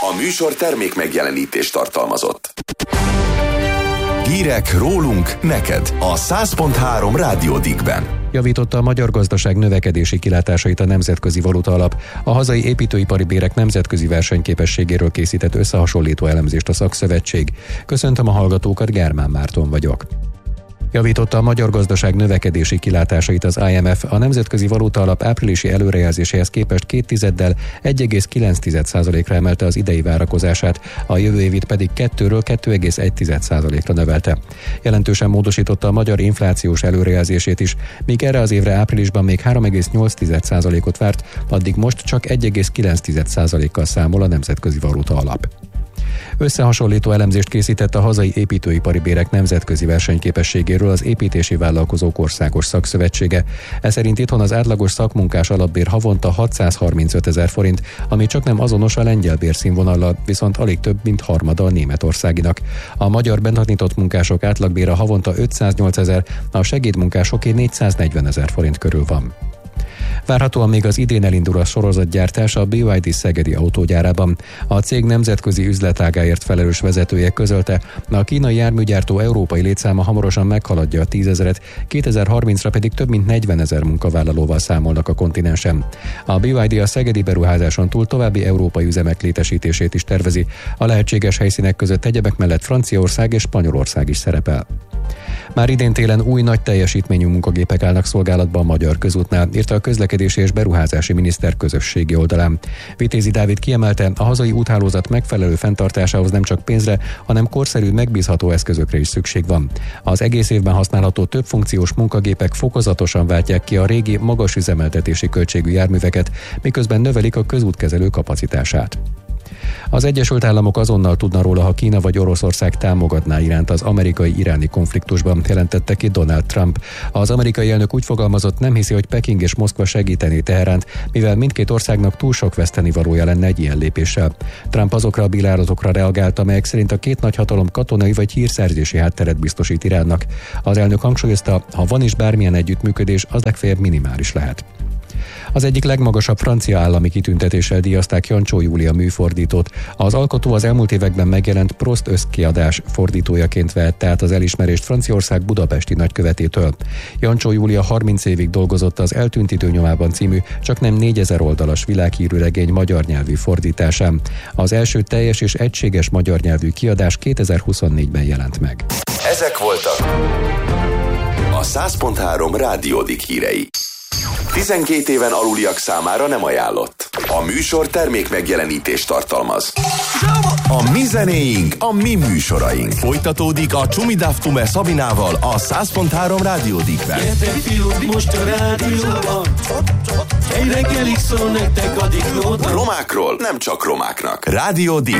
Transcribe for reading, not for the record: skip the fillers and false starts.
A műsor termék megjelenítést tartalmazott. Hírek rólunk neked a 100.3 Rádió Dickben. Javította a magyar gazdaság növekedési kilátásait a Nemzetközi Valuta Alap. A hazai építőipari bérek nemzetközi versenyképességéről készített összehasonlító elemzést a szakszövetség. Köszöntöm a hallgatókat, Germán Márton vagyok. Javította a magyar gazdaság növekedési kilátásait az IMF, a Nemzetközi Valuta Alap áprilisi előrejelzéséhez képest 2,1-del 1,9%-ra emelte az idei várakozását, a jövő évit pedig 2-ről 2,1%-ra növelte. Jelentősen módosította a magyar inflációs előrejelzését is, míg erre az évre áprilisban még 3,8%-ot várt, addig most csak 1,9%-kal számol a Nemzetközi Valuta Alap. Összehasonlító elemzést készített a hazai építőipari bérek nemzetközi versenyképességéről az Építési Vállalkozók Országos Szakszövetsége. Ez szerint itthon az átlagos szakmunkás alapbér havonta 635 000 forint, ami csaknem azonos a lengyel bérszínvonallal, viszont alig több, mint harmada a németországinak. A magyar benntanított munkások átlagbére havonta 508 000, a segédmunkásoké 440 000 forint körül van. Várhatóan még az idén elindul a sorozatgyártás a BYD szegedi autógyárában. A cég nemzetközi üzletágáért felelős vezetője közölte, a kínai járműgyártó európai létszáma hamarosan meghaladja a 10 000-et, 2030-ra pedig több mint 40 000 munkavállalóval számolnak a kontinensen. A BYD a szegedi beruházáson túl további európai üzemek létesítését is tervezi. A lehetséges helyszínek között egyebek mellett Franciaország és Spanyolország is szerepel. Már idén télen új nagy teljesítményű munkagépek állnak szolgálatban a Magyar Közútnál, írta a közlekedési és beruházási miniszter közösségi oldalán. Vitézi Dávid kiemelte, a hazai úthálózat megfelelő fenntartásához nem csak pénzre, hanem korszerű, megbízható eszközökre is szükség van. Az egész évben használható többfunkciós munkagépek fokozatosan váltják ki a régi, magas üzemeltetési költségű járműveket, miközben növelik a közútkezelő kapacitását. Az Egyesült Államok azonnal tudna róla, ha Kína vagy Oroszország támogatná Iránt az amerikai-iráni konfliktusban, jelentette ki Donald Trump. Az amerikai elnök úgy fogalmazott, nem hiszi, hogy Peking és Moszkva segítené Teheránt, mivel mindkét országnak túl sok vesztenivalója lenne egy ilyen lépéssel. Trump azokra a bírálatokra reagált, amelyek szerint a két nagyhatalom katonai vagy hírszerzési hátteret biztosít Iránnak. Az elnök hangsúlyozta, ha van is bármilyen együttműködés, az legfeljebb minimális lehet. Az egyik legmagasabb francia állami kitüntetéssel díjazták Jancsó Júlia műfordítót. Az alkotó az elmúlt években megjelent Prost összkiadás fordítójaként vehette át az elismerést Franciaország budapesti nagykövetétől. Jancsó Júlia 30 évig dolgozott az Eltűnt idő nyomában című csaknem 4000 oldalas világhírű regény magyar nyelvű fordításán. Az első teljes és egységes magyar nyelvű kiadás 2024-ben jelent meg. Ezek voltak a 100.3 Rádió Dick hírei. 12 éven aluliak számára nem ajánlott. A műsor termék megjelenítést tartalmaz. A mi zenéink, a mi műsoraink. Folytatódik a Csumidaftume Szabinával a 100.3 Rádió Dickben. Gyertek fiúk, most a rádióban, egy reggelig szól nektek a Dick Nóta. Romákról nem csak romáknak. Rádió Dick.